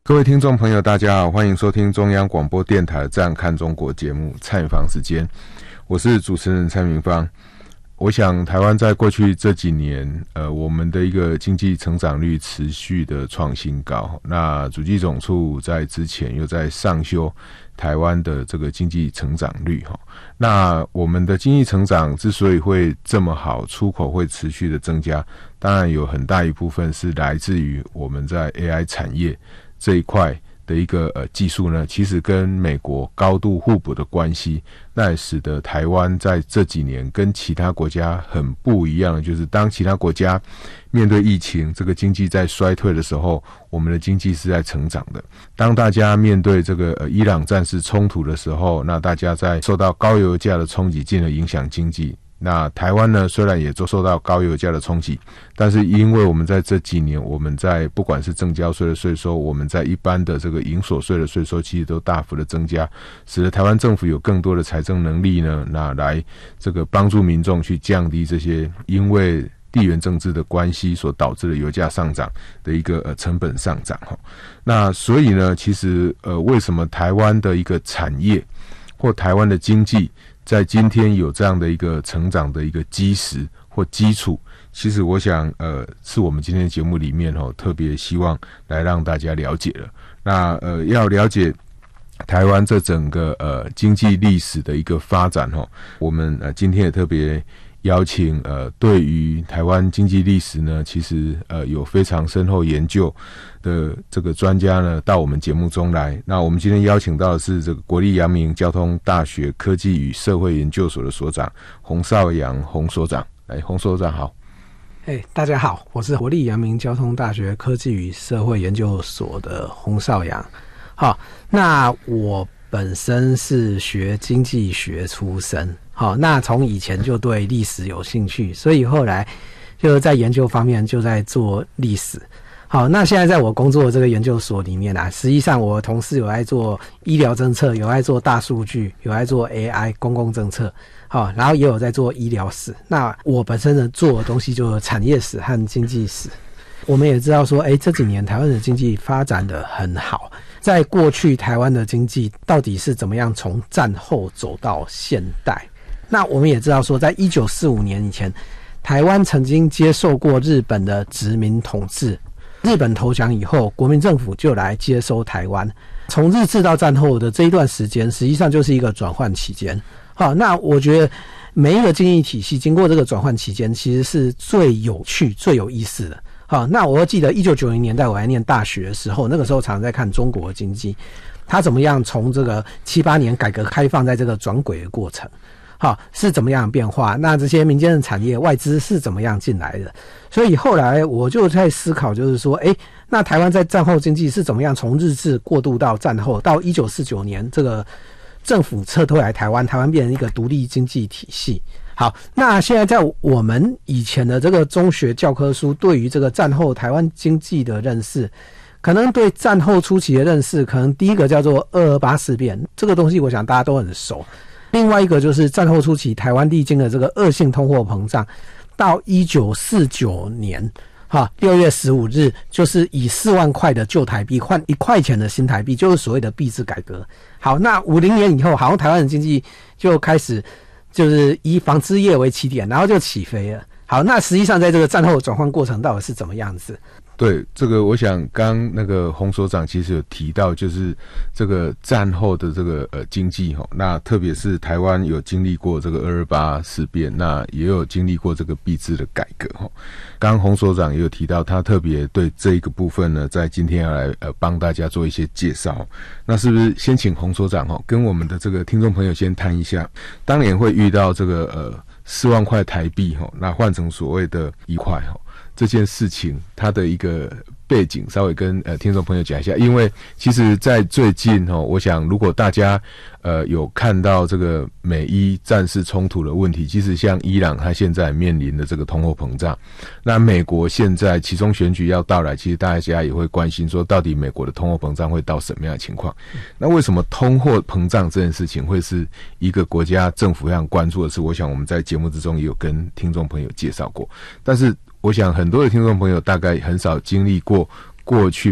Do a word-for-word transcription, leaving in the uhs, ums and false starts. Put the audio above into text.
各位听众朋友大家好，欢迎收听中央广播电台这样看中国节目蔡明芳时间，我是主持人蔡明芳。我想台湾在过去这几年呃，我们的一个经济成长率持续的创新高，那主计总处在之前又在上修台湾的这个经济成长率，那我们的经济成长之所以会这么好，出口会持续的增加，当然有很大一部分是来自于我们在 A I 产业这一块的一个呃技术呢，其实跟美国高度互补的关系，那也使得台湾在这几年跟其他国家很不一样，就是当其他国家面对疫情，这个经济在衰退的时候，我们的经济是在成长的。当大家面对这个呃伊朗战事冲突的时候，那大家在受到高油价的冲击，进而影响经济。那台湾呢，虽然也都受到高油价的冲击，但是因为我们在这几年，我们在不管是证交税的税收，我们在一般的这个营所税的税收，其实都大幅的增加，使得台湾政府有更多的财政能力呢，那来这个帮助民众去降低这些因为地缘政治的关系所导致的油价上涨的一个呃成本上涨哈。那所以呢，其实呃为什么台湾的一个产业或台湾的经济在今天有这样的一个成长的一个基石或基础，其实我想呃是我们今天节目里面哦特别希望来让大家了解了。那呃要了解台湾这整个呃经济历史的一个发展哦，我们呃今天也特别邀请呃对于台湾经济历史呢，其实呃有非常深厚研究的这个专家呢到我们节目中来。那我们今天邀请到的是这个国立阳明交通大学科技与社会研究所的所长洪绍扬洪所长。来，洪所长好。 哎、hey, 大家好，我是国立阳明交通大学科技与社会研究所的洪绍扬。好，那我本身是学经济学出身，好，那从以前就对历史有兴趣，所以后来就在研究方面就在做历史。好，那现在在我工作的这个研究所里面啊，实际上我同事有在做医疗政策，有在做大数据，有在做 A I 公共政策，好，然后也有在做医疗史。那我本身的做的东西就是产业史和经济史。我们也知道说，哎，这几年台湾的经济发展得很好。在过去台湾的经济到底是怎么样从战后走到现代？那我们也知道说，在一九四五年以前，台湾曾经接受过日本的殖民统治。日本投降以后，国民政府就来接收台湾。从日治到战后的这一段时间，实际上就是一个转换期间。好，那我觉得每一个经济体系经过这个转换期间，其实是最有趣、最有意思的。好，那我记得一九九零年代我还念大学的时候，那个时候常常在看中国经济，它怎么样从这个七八年改革开放在这个转轨的过程，好是怎么样的变化？那这些民间的产业外资是怎么样进来的？所以后来我就在思考，就是说，哎，那台湾在战后经济是怎么样从日治过渡到战后，到一九四九年这个政府撤退来台湾，台湾变成一个独立经济体系。好，那现在在我们以前的这个中学教科书对于这个战后台湾经济的认识，可能对战后初期的认识，可能第一个叫做二二八事变，这个东西我想大家都很熟。另外一个就是战后初期台湾历经的这个恶性通货膨胀，到一九四九年哈六月十五日，就是以四万块的旧台币换一块钱的新台币，就是所谓的币制改革。好，那五零年以后，好像台湾的经济就开始就是以纺织业为起点，然后就起飞了。好，那实际上在这个战后转换过程到底是怎么样子？ 对，这个我想刚那个洪所长其实有提到，就是这个战后的这个呃经济齁，那特别是台湾有经历过这个二二八事变，那也有经历过这个币制的改革齁。刚刚洪所长也有提到，他特别对这一个部分呢，在今天要来呃帮大家做一些介绍。那是不是先请洪所长齁跟我们的这个听众朋友先谈一下，当年会遇到这个呃四万块台币齁，那换成所谓的一块齁。这件事情它的一个背景稍微跟呃听众朋友讲一下，因为其实在最近齁，我想如果大家呃有看到这个美伊战事冲突的问题，其实像伊朗它现在面临的这个通货膨胀，那美国现在其中选举要到来，其实大家也会关心说到底美国的通货膨胀会到什么样的情况。那为什么通货膨胀这件事情会是一个国家政府非常关注的事，我想我们在节目之中也有跟听众朋友介绍过，但是我想很多的听众朋友大概很少经历过过去